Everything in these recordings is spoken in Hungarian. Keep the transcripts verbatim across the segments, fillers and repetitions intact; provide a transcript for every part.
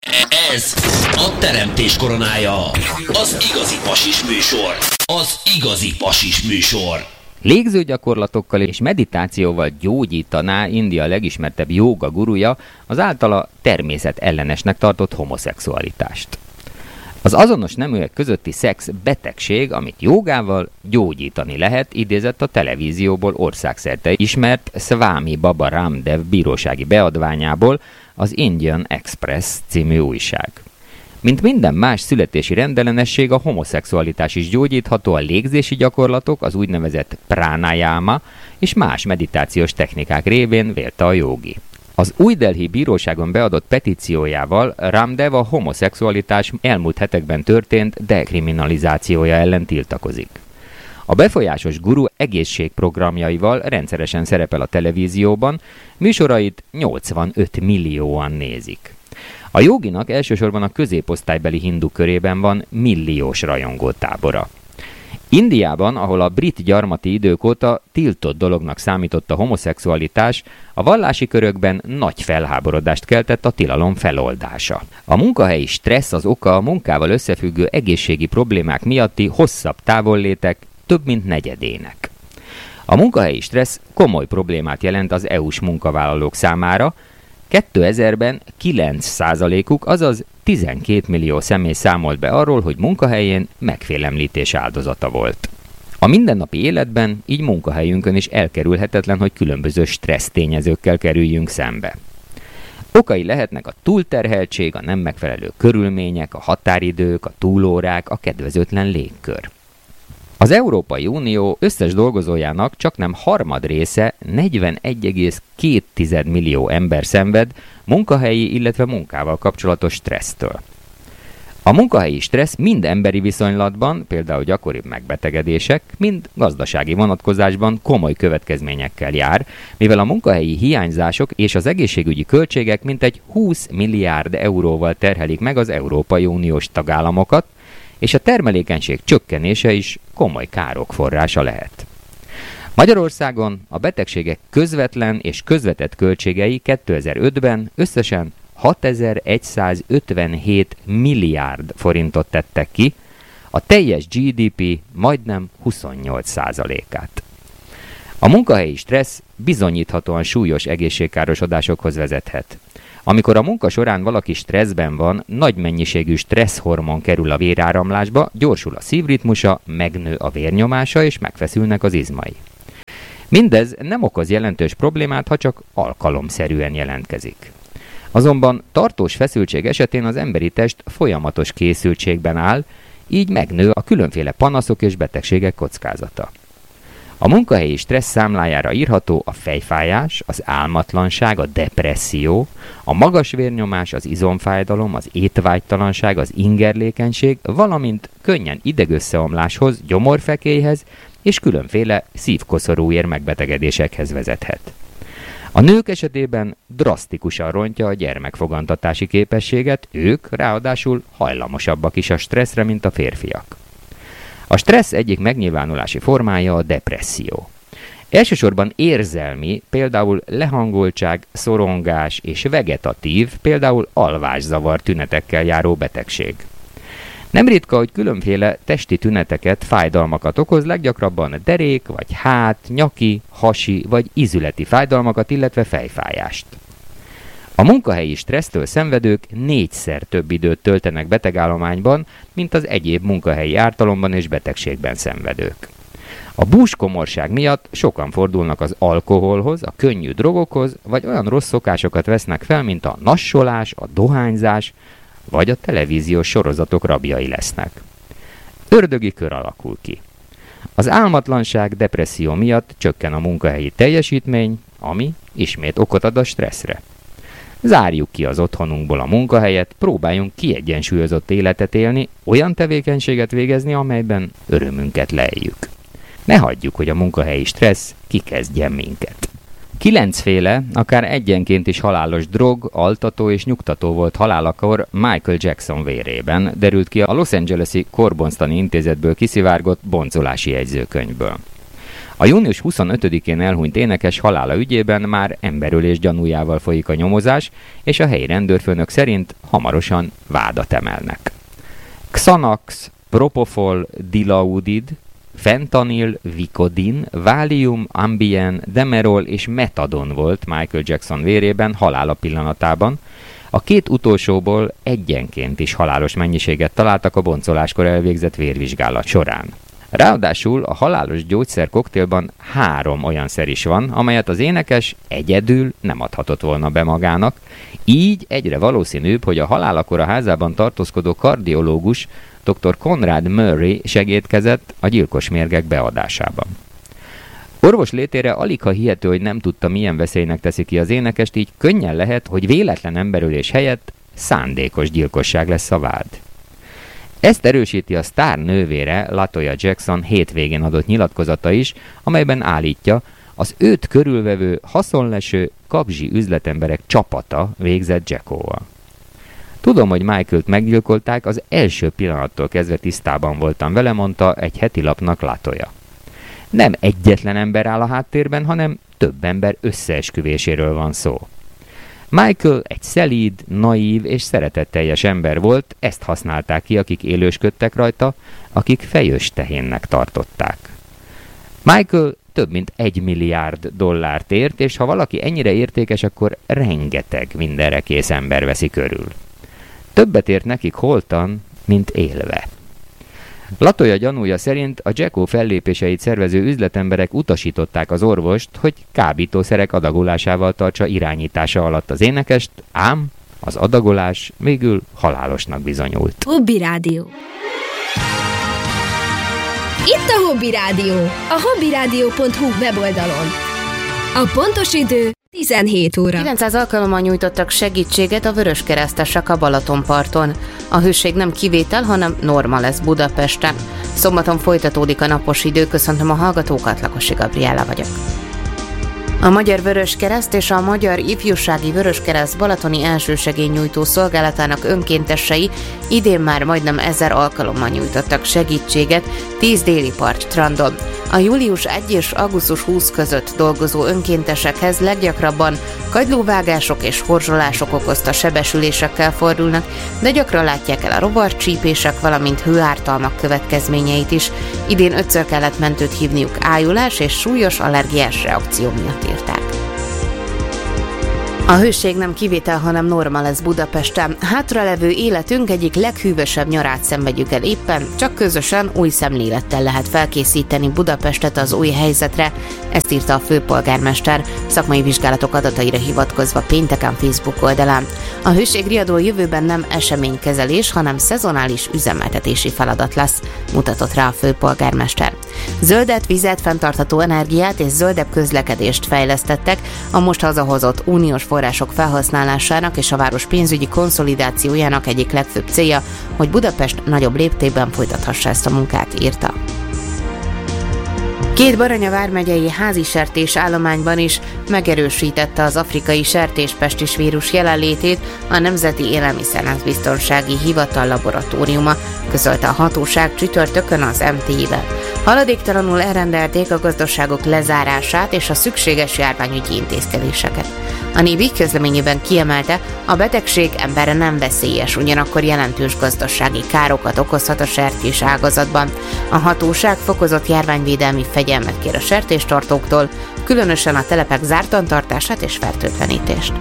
Ez a teremtés koronája. Az igazi pasis műsor. Az igazi pasis műsor. Légzőgyakorlatokkal és meditációval gyógyítaná India legismertebb jóga guruja az általa természetellenesnek tartott homoszexualitást. Az azonos neműek közötti szex betegség, amit jogával gyógyítani lehet, idézett a televízióból országszerte ismert Swami Baba Ramdev bírósági beadványából az Indian Express című újság. Mint minden más születési rendellenesség, a homoszexualitás is gyógyítható a légzési gyakorlatok, az úgynevezett pranayama és más meditációs technikák révén, vélte a jógi. Az új Delhi bíróságon beadott petíciójával Ramdev a homoszexualitás elmúlt hetekben történt dekriminalizációja ellen tiltakozik. A befolyásos guru egészségprogramjaival rendszeresen szerepel a televízióban, műsorait nyolcvanöt millióan nézik. A jóginak elsősorban a középosztálybeli hindu körében van milliós rajongótábora. Indiában, ahol a brit gyarmati idők óta tiltott dolognak számított a homoszexualitás, a vallási körökben nagy felháborodást keltett a tilalom feloldása. A munkahelyi stressz az oka a munkával összefüggő egészségi problémák miatti hosszabb távollétek több mint negyedének. A munkahelyi stressz komoly problémát jelent az é u-s munkavállalók számára. kétezerben kilenc százalékuk, azaz tizenkét millió személy számolt be arról, hogy munkahelyén megfélemlítés áldozata volt. A mindennapi életben, így munkahelyünkön is elkerülhetetlen, hogy különböző stressz tényezőkkel kerüljünk szembe. Okai lehetnek a túlterheltség, a nem megfelelő körülmények, a határidők, a túlórák, a kedvezőtlen légkör. Az Európai Unió összes dolgozójának csaknem harmad része, negyvenegy egész két millió ember szenved munkahelyi, illetve munkával kapcsolatos stressztől. A munkahelyi stressz mind emberi viszonylatban, például gyakoribb megbetegedések, mind gazdasági vonatkozásban komoly következményekkel jár, mivel a munkahelyi hiányzások és az egészségügyi költségek mintegy húsz milliárd euróval terhelik meg az Európai Uniós tagállamokat, és a termelékenység csökkenése is komoly károk forrása lehet. Magyarországon a betegségek közvetlen és közvetett költségei kétezer-ötben összesen hatezer-százötvenhét milliárd forintot tettek ki, a teljes gé dé pé majdnem huszonnyolc százalékát. A munkahelyi stressz bizonyíthatóan súlyos egészségkárosodásokhoz vezethet. Amikor a munka során valaki stresszben van, nagy mennyiségű stresszhormon kerül a véráramlásba, gyorsul a szívritmusa, megnő a vérnyomása és megfeszülnek az izmai. Mindez nem okoz jelentős problémát, ha csak alkalomszerűen jelentkezik. Azonban tartós feszültség esetén az emberi test folyamatos készültségben áll, így megnő a különféle panaszok és betegségek kockázata. A munkahelyi stressz számlájára írható a fejfájás, az álmatlanság, a depresszió, a magas vérnyomás, az izomfájdalom, az étvágytalanság, az ingerlékenység, valamint könnyen idegösszeomláshoz, gyomorfekélyhez és különféle szívkoszorúér megbetegedésekhez vezethet. A nők esetében drasztikusan rontja a gyermekfogantatási képességet, ők ráadásul hajlamosabbak is a stresszre, mint a férfiak. A stressz egyik megnyilvánulási formája a depresszió. Elsősorban érzelmi, például lehangoltság, szorongás és vegetatív, például alvászavar tünetekkel járó betegség. Nem ritka, hogy különféle testi tüneteket, fájdalmakat okoz, leggyakrabban derék, vagy hát, nyaki, hasi vagy ízületi fájdalmakat, illetve fejfájást. A munkahelyi stressztől szenvedők négyszer több időt töltenek betegállományban, mint az egyéb munkahelyi ártalomban és betegségben szenvedők. A búskomorság miatt sokan fordulnak az alkoholhoz, a könnyű drogokhoz, vagy olyan rossz szokásokat vesznek fel, mint a nassolás, a dohányzás, vagy a televíziós sorozatok rabjai lesznek. Ördögi kör alakul ki. Az álmatlanság, depresszió miatt csökken a munkahelyi teljesítmény, ami ismét okot ad a stresszre. Zárjuk ki az otthonunkból a munkahelyet, próbáljunk kiegyensúlyozott életet élni, olyan tevékenységet végezni, amelyben örömünket leljük. Ne hagyjuk, hogy a munkahelyi stressz kikezdjen minket. Kilencféle, akár egyenként is halálos drog, altató és nyugtató volt halálakor Michael Jackson vérében, derült ki a Los Angeles-i Korbonstani intézetből kiszivárgott boncolási jegyzőkönyvből. A június huszonötödikén elhunyt énekes halála ügyében már emberölés gyanújával folyik a nyomozás, és a helyi rendőrfőnök szerint hamarosan vádat emelnek. Xanax, Propofol, Dilaudid, Fentanyl, Vicodin, Valium, Ambien, Demerol és Metadon volt Michael Jackson vérében halála pillanatában. A két utolsóból egyenként is halálos mennyiséget találtak a boncoláskor elvégzett vérvizsgálat során. Ráadásul a halálos gyógyszer koktélban három olyan szer is van, amelyet az énekes egyedül nem adhatott volna be magának, így egyre valószínűbb, hogy a halálakor a házában tartózkodó kardiológus dr. Conrad Murray segédkezett a gyilkos mérgek beadásában. Orvos létére aligha hihető, hogy nem tudta, milyen veszélynek teszi ki az énekest, így könnyen lehet, hogy véletlen emberölés helyett szándékos gyilkosság lesz a vád. Ezt erősíti a sztár nővére, LaToya Jackson hétvégén adott nyilatkozata is, amelyben állítja, az őt körülvevő haszonleső kakzsi üzletemberek csapata végzett Jackóval. Tudom, hogy Michaelt meggyilkolták, az első pillanattól kezdve tisztában voltam vele, mondta egy heti lapnak LaToya. Nem egyetlen ember áll a háttérben, hanem több ember összeesküvéséről van szó. Michael egy szelíd, naív és szeretetteljes ember volt, ezt használták ki, akik élősködtek rajta, akik fejős tehénnek tartották. Michael több mint egy milliárd dollárt ért, és ha valaki ennyire értékes, akkor rengeteg mindenre kész ember veszi körül. Többet ért nekik holtan, mint élve. LaToya gyanúja szerint a Jackó fellépéseit szervező üzletemberek utasították az orvost, hogy kábítószerek adagolásával tartsa irányítása alatt az énekest, ám az adagolás végül halálosnak bizonyult. Hobby Rádió. Itt a Hobby Rádió, a hobby rádió pont hu weboldalon. A pontos idő tizenhét óra. kilencszáz alkalommal nyújtottak segítséget a vöröskeresztesek a Balatonparton. A hőség nem kivétel, hanem norma lesz Budapesten. Szombaton folytatódik a napos idő, köszöntöm a hallgatókat, Lakosi Gabriella vagyok. A Magyar Vöröskereszt és a Magyar Ifjúsági Vöröskereszt balatoni elsősegélynyújtó szolgálatának önkéntesei idén már majdnem ezer alkalommal nyújtottak segítséget tíz déli partstrandon. A július elseje és augusztus huszadika között dolgozó önkéntesekhez leggyakrabban kagylóvágások és horzsolások okozta sebesülésekkel fordulnak, de gyakran látják el a rovarcsípések, valamint hőártalmak következményeit is. Idén ötször kellett mentőt hívniuk ájulás és súlyos allergiás reakció miatt írták. A hőség nem kivétel, hanem norma lesz Budapesten. Hátralevő életünk egyik leghűvösebb nyarát szenvedjük el éppen, csak közösen új szemlélettel lehet felkészíteni Budapestet az új helyzetre, ezt írta a főpolgármester szakmai vizsgálatok adataira hivatkozva pénteken Facebook oldalán. A hőség riadó jövőben nem eseménykezelés, hanem szezonális üzemeltetési feladat lesz, mutatott rá a főpolgármester. Zöldet, vizet, fenntartható energiát és zöldebb közlekedést fejlesztettek a most hazahozott uniós források felhasználásának és a város pénzügyi konszolidációjának egyik legfőbb célja, hogy Budapest nagyobb léptékben folytathassa ezt a munkát, írta. Két Baranya vármegyei házi sertés állományban is megerősítette az afrikai sertéspestis vírus jelenlétét a Nemzeti Élelmiszerlánc-biztonsági Hivatal laboratóriuma, közölte a hatóság csütörtökön az em té i-vel. Haladéktalanul elrendelték a gazdaságok lezárását és a szükséges járványügyi intézkedéseket. A NÉBI közleményében kiemelte, a betegség emberre nem veszélyes, ugyanakkor jelentős gazdasági károkat okozhat a sertés ágazatban. A hatóság fokozott járványvédelmi fegyelmet kér a sertéstartóktól, különösen a telepek zártantartását és fertőtlenítést.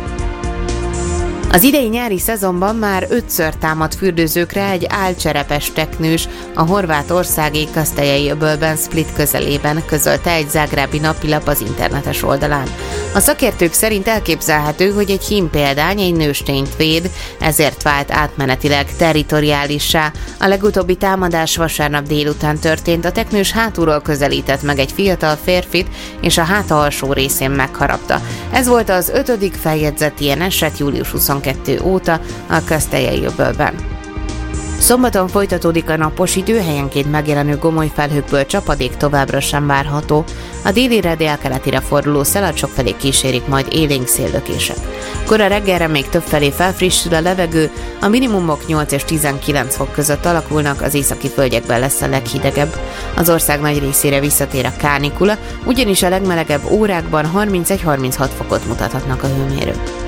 Az idei nyári szezonban már ötször támadt fürdőzőkre egy álcserepes teknős a horvátországi Kaszteljei öbölben, Split közelében, közölte egy zágrábi napilap az internetes oldalán. A szakértők szerint elképzelhető, hogy egy hímpéldány egy nőstényt véd, ezért vált átmenetileg territoriálissá. A legutóbbi támadás vasárnap délután történt, a teknős hátulról közelített meg egy fiatal férfit, és a háta alsó részén megharapta. Ez volt az ötödik feljegyzett ilyen eset július huszonkettő óta a Kaszteljei öbölben. Szombaton folytatódik a napos idő, helyenként megjelenő gomoly felhőkből csapadék továbbra sem várható. A délire délkeletire forduló szelet sokfelé kísérik majd élénk széllökések. Kora reggelre még többfelé felfrissül a levegő, a minimumok nyolc és tizenkilenc fok között alakulnak, az északi földekben lesz a leghidegebb. Az ország nagy részére visszatér a kánikula, ugyanis a legmelegebb órákban harmincegy-harminchat fokot mutathatnak a hőmérők.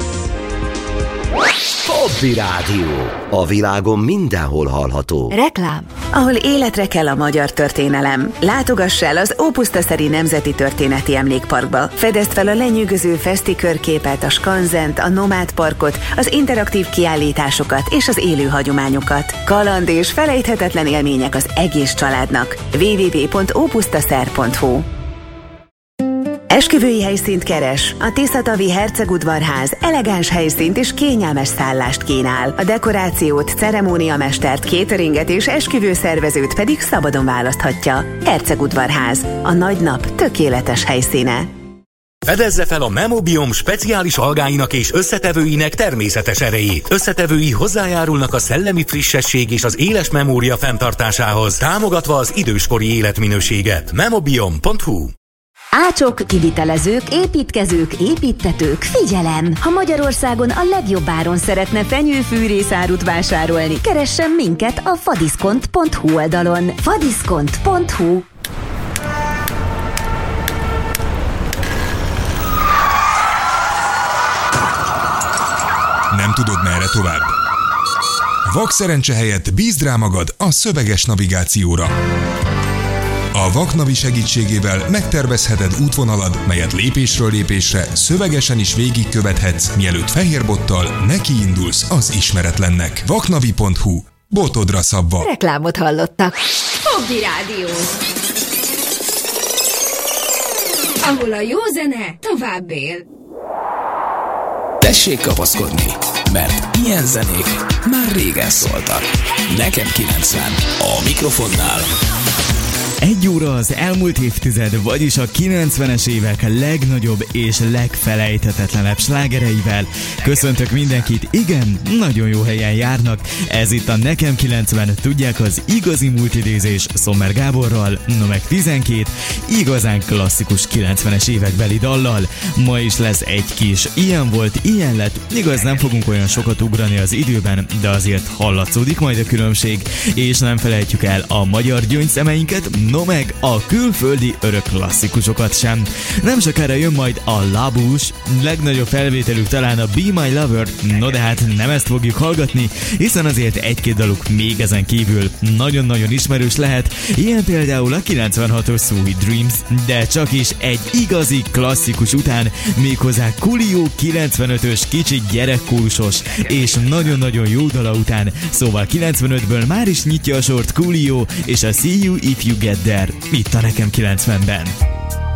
Hobby Rádió. A világon mindenhol hallható. Reklám. Ahol életre kell a magyar történelem. Látogass el az Ópusztaszeri Nemzeti Történeti Emlékparkba. Fedezd fel a lenyűgöző feszti körképet, a skanzent, a nomád parkot, az interaktív kiállításokat és az élő hagyományokat. Kaland és felejthetetlen élmények az egész családnak. double-u double-u double-u pont ópusztaszer pont hu. Esküvői helyszínt keres? A Tiszatavi Hercegudvarház elegáns helyszínt és kényelmes szállást kínál. A dekorációt, ceremóniamestert, cateringet és esküvőszervezőt pedig szabadon választhatja. Hercegudvarház. A nagy nap tökéletes helyszíne. Fedezze fel a Memobiom speciális algáinak és összetevőinek természetes erejét. Összetevői hozzájárulnak a szellemi frissesség és az éles memória fenntartásához, támogatva az időskori életminőséget. memobiom pont hu. Ácsok, kivitelezők, építkezők, építtetők, figyelem! Ha Magyarországon a legjobb áron szeretne fenyőfűrészárut vásárolni, keressen minket a fadiszkont pont hu oldalon. fadiszkont pont hu. Nem tudod, merre tovább? Vakszerencse helyett bízd rá magad a szöveges navigációra. A Vaknavi segítségével megtervezheted útvonalad, melyet lépésről lépésre szövegesen is végigkövethetsz, mielőtt fehérbottal nekiindulsz az ismeretlennek. vaknavi pont hu. Botodra szabva. Reklámot hallottak. Hobby Rádió. Ahol a jó zene tovább él. Tessék kapaszkodni, mert ilyen zenék már régen szóltak. Nekem kilencven. A mikrofonnál Egy óra az elmúlt évtized, vagyis a kilencvenes évek legnagyobb és legfelejthetetlenebb slágereivel. Köszöntök mindenkit, igen, nagyon jó helyen járnak. Ez itt a Nekem kilencven, tudják, az igazi multidézés Sommer Gáborral, no meg tizenkét igazán klasszikus kilencvenes évekbeli dallal. Ma is lesz egy kis ilyen volt, ilyen lett, igaz nem fogunk olyan sokat ugrani az időben, de azért hallatszódik majd a különbség, és nem felejtjük el a magyar gyöngysszemeinket, no meg a külföldi örök klasszikusokat sem. Nem sokára jön majd a La Bouche, legnagyobb felvételük talán a Be My Lover, no de hát nem ezt fogjuk hallgatni, hiszen azért egy-két daluk még ezen kívül nagyon-nagyon ismerős lehet, ilyen például a kilencvenhatos Sweet Dreams, de csak is egy igazi klasszikus után, méghozzá Coolio kilencvenötös kicsit gyerekkórusos és nagyon-nagyon jó dala után, szóval kilencvenötből már is nyitja a sort Coolio és a See You If You Get There, itt a Nekem kilencvenben.